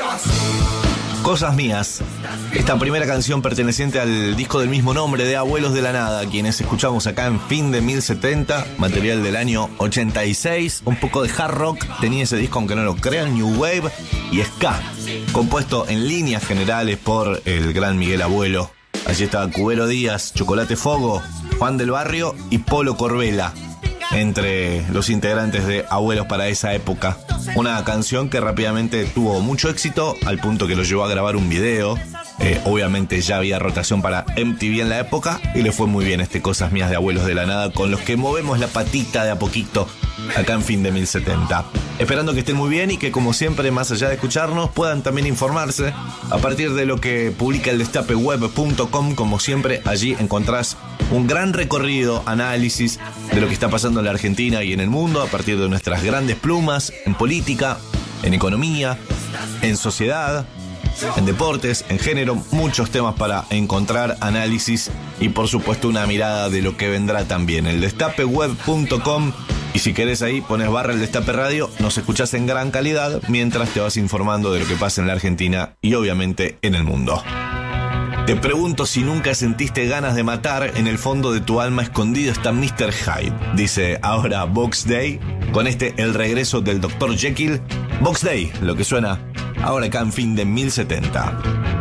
Cosas mías. Esta primera canción perteneciente al disco del mismo nombre de Abuelos de la Nada, quienes escuchamos acá en Fin de 1070, material del año 86, un poco de hard rock, tenía ese disco aunque no lo crean, New Wave y ska, compuesto en líneas generales por el gran Miguel Abuelo. Allí estaba Cubero Díaz, Chocolate Fogo, Juan del Barrio y Polo Corbella, entre los integrantes de Abuelos para esa época. Una canción que rápidamente tuvo mucho éxito, al punto que lo llevó a grabar un video. Obviamente ya había rotación para MTV en la época y le fue muy bien Cosas Mías de Abuelos de la Nada, con los que movemos la patita de a poquito acá en Fin de 1070. Esperando que estén muy bien y que, como siempre, más allá de escucharnos, puedan también informarse a partir de lo que publica el destapeweb.com. Como siempre, allí encontrás un gran recorrido, análisis de lo que está pasando en la Argentina y en el mundo, a partir de nuestras grandes plumas en política, en economía, en sociedad, en deportes, en género, muchos temas para encontrar análisis y, por supuesto, una mirada de lo que vendrá también. El destapeweb.com. Y si querés ahí, pones / el Destape Radio, nos escuchás en gran calidad mientras te vas informando de lo que pasa en la Argentina y obviamente en el mundo. Te pregunto si nunca sentiste ganas de matar, en el fondo de tu alma escondido está Mr. Hyde. Dice ahora Box Day, con el regreso del Dr. Jekyll. Box Day, lo que suena ahora acá en Fin de 1070.